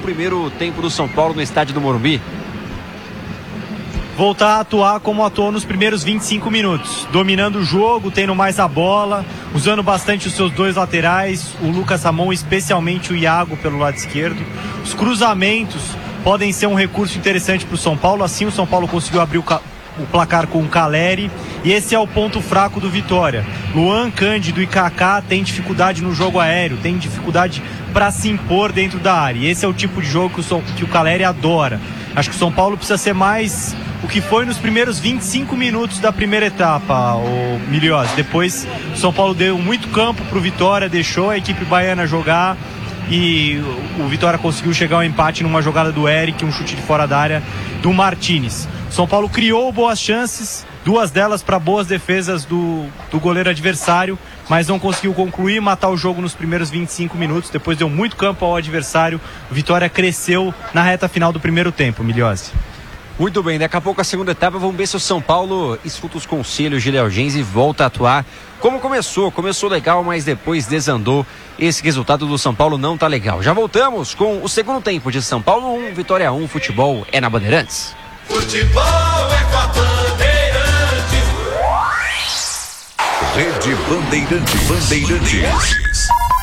primeiro tempo do São Paulo no estádio do Morumbi? Voltar a atuar como atuou nos primeiros 25 minutos, dominando o jogo, tendo mais a bola, usando bastante os seus dois laterais, o Lucas Ramon, especialmente o Iago pelo lado esquerdo. Os cruzamentos podem ser um recurso interessante para o São Paulo, assim o São Paulo conseguiu abrir o placar com o Caleri, e esse é o ponto fraco do Vitória. Luan, Cândido e Kaká têm dificuldade no jogo aéreo, têm dificuldade para se impor dentro da área, e esse é o tipo de jogo que o Caleri adora. Acho que o São Paulo precisa ser mais o que foi nos primeiros 25 minutos da primeira etapa, o Miliose. Depois o São Paulo deu muito campo pro Vitória, deixou a equipe baiana jogar e o Vitória conseguiu chegar ao empate numa jogada do Eric, um chute de fora da área do Martínez. O São Paulo criou boas chances, duas delas para boas defesas do goleiro adversário, mas não conseguiu concluir, matar o jogo nos primeiros 25 minutos. Depois deu muito campo ao adversário. O Vitória cresceu na reta final do primeiro tempo, Miliose. Muito bem, daqui a pouco a segunda etapa, vamos ver se o São Paulo escuta os conselhos de Léo Genz e volta a atuar como começou legal, mas depois desandou. Esse resultado do São Paulo não tá legal. Já voltamos com o segundo tempo de São Paulo 1, Vitória 1, futebol é na Bandeirantes. Futebol é com a Bandeirantes. Rede Bandeirantes.